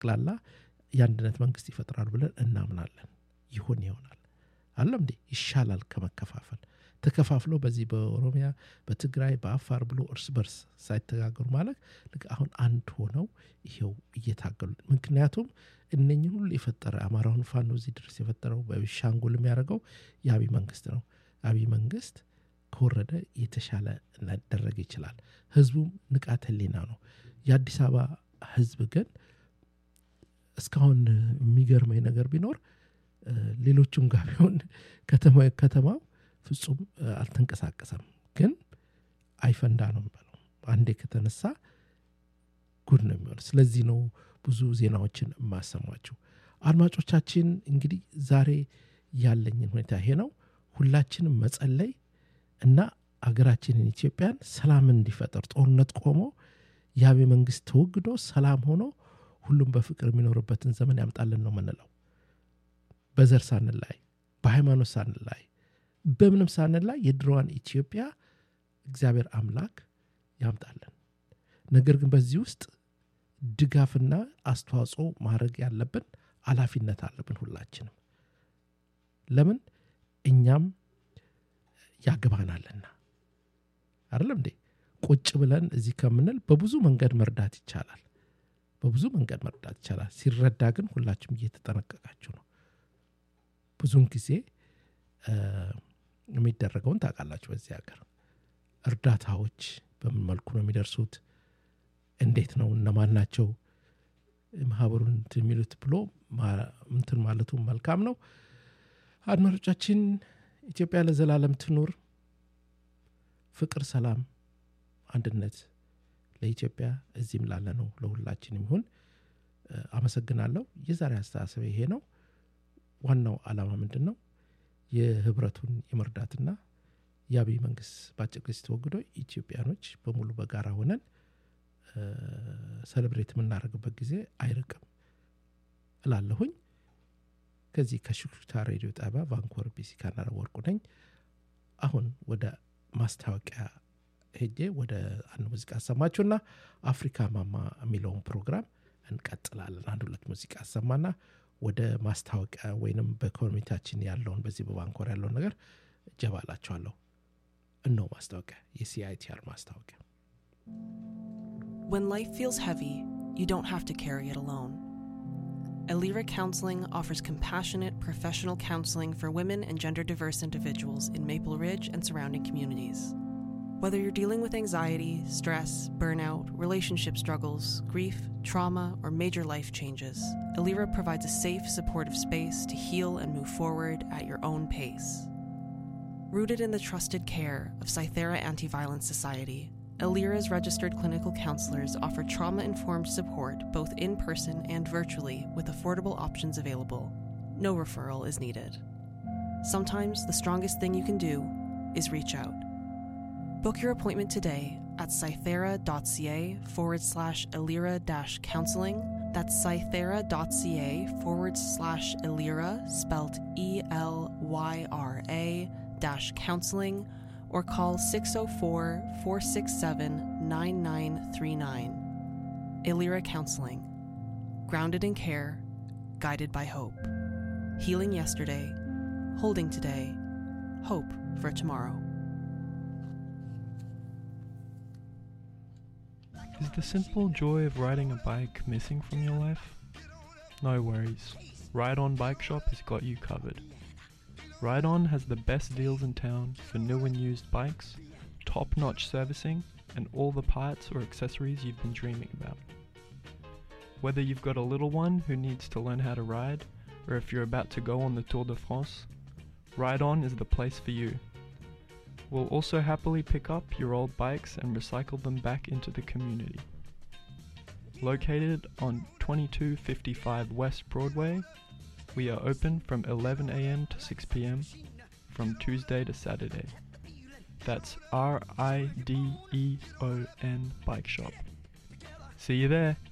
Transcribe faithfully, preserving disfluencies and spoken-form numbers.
ጠቅላላ የአንድነት መንግስት ይፈጥራሉ ብለን እናምናለን። ይሁን ይሆናል አለም እንዴ ይሻላል ከመከፋፈል። ተከፋፍሎ በዚህ በኦሮሚያ በትግራይ በአፋር ብሎ እርስ በርስ ሳይተጋገሩ ማለት ልክ አሁን አንድ ሆነው ይሄው እየታገሉ ምክንያቱም እነኚህ ሁሉ የፈጠረ አማራውን ፋኖ እዚህ ድረስ የፈጠረው በሻንጉል የሚያደርገው የአብይ መንግስት ነው። አብይ መንግስት ከወረደ የተሻለ ሊደረግ ይችላል። ህዝቡም ንቃተ ህሊና ነው። የአዲስ አበባ ህዝብ ግን እስካሁን የሚገርመኝ ነገር ቢኖር ሌሎችም ጋር ቢሆን ከተማው ከተማው ፍጹም አልተንቀሳቀሰም። ግን አይፈንዳ ነው የሚባለው። አንዴ ከተነሳ ጉድ ነው የሚሆነው። ስለዚህ ነው ብዙ ዜናዎችን ማሰማችሁ። አድማጮቻችን እንግዲህ ዛሬ ያለኝ ሁኔታ ይሄ ነው። ሁላችንም መጸለይ እና አገራችንን ኢትዮጵያን ሰላም እንዲፈጠር ጦርነት ቆሞ የአብይ መንግስት ተወግዶ ሰላም ሆኖ ሁሉም በፍቅር የሚኖርበትን ዘመን ያምጣልን ነው የምንለው። በዘር ሳንላይ በሃይማኖት ሳንላይ በምንም ሳንላይ የድሮዋን ኢትዮጵያ እግዚአብሔር አምላክ ያምጣልን። ነገር ግን በዚህ ውስጥ ድጋፍና አስተዋጽኦ ማድረግ ያለብን ኃላፊነት አለብን ሁላችንም። ለምን እኛም ያገባናልና አይደለም እንዴ? ቁጭ ብለን እዚህ ከምንል በብዙ መንገድ መርዳት ይቻላል። በብዙ መንገድ መርዳት ይቻላል። ሲረዳ ግን ሁላችንም እየተጠነቀቃችሁ ነው። ብዙን ጊዜ የሚደረገውን ታውቃላችሁ። በዚህ ሀገር እርዳታዎች በምን መልኩ ነው የሚደርሱት? እንዴት ነው? እነማን ናቸው ማህበሩን የሚሉት ብሎ እንትን ማለቱ መልካም ነው። አድማጮቻችን ኢትዮጵያ ለዘላለም ትኑር። ፍቅር፣ ሰላም፣ አንድነት ለኢትዮጵያ እዚህም ላለ ነው ለሁላችንም ይሁን። አመሰግናለሁ። የዛሬ አስተሳሰብ ይሄ ነው። ዋናው ዓላማ ምንድነው? የህብረቱን የመርዳትና የአብይ መንግስት ባጭር ጊዜ ተወግዶ ኢትዮጵያኖች በሙሉ በጋራ ሆነን ሴሌብሬት የምናደርግበት ጊዜ አይርቅም እላለሁኝ። ከዚህ ከሽክሹክታ ሬዲዮ ጣቢያ ቫንኮቨር ቢሲ ካናዳ ወርቁ ነኝ። አሁን ወደ ማስታወቂያ ሄጄ ወደ አንድ ሙዚቃ አሰማችሁና አፍሪካ ማማ የሚለውን ፕሮግራም እንቀጥላለን። አንድ ሁለት ሙዚቃ አሰማና ወደ ማስታወቂያ ወይንም በኮሚኒቲያችን ያለውን በዚህ በቫንኮቨር ያለውን ነገር ጀባላችኋለሁ። እነሆ ማስታወቂያ፣ የሲአይቲአር ማስታወቂያ። When life feels heavy, you don't have to carry it alone. Elira Counseling offers compassionate, professional counseling for women and gender-diverse individuals in Maple Ridge and surrounding communities. Whether you're dealing with anxiety, stress, burnout, relationship struggles, grief, trauma, or major life changes, Elira provides a safe, supportive space to heal and move forward at your own pace. Rooted in the trusted care of Cythera Anti-Violence Society, Elira's registered clinical counselors offer trauma-informed support both in person and virtually with affordable options available. No referral is needed. Sometimes the strongest thing you can do is reach out. Book your appointment today at cythera.ca forward slash Elira dash counseling. That's cythera.ca forward slash Elira, spelt E L Y R A dash counseling, or call six oh four, four six seven, nine nine three nine. Elira Counseling. Grounded in care, guided by hope. Healing yesterday, holding today, hope for tomorrow. Is the simple joy of riding a bike missing from your life? No worries. Ride On Bike Shop has got you covered. Ride On has the best deals in town for new and used bikes, top-notch servicing, and all the parts or accessories you've been dreaming about. Whether you've got a little one who needs to learn how to ride, or if you're about to go on the Tour de France, Ride On is the place for you. We'll also happily pick up your old bikes and recycle them back into the community. Located on twenty-two fifty-five West Broadway, we are open from eleven a.m. to six p.m. from Tuesday to Saturday. That's R I D E O N Bike Shop. See you there!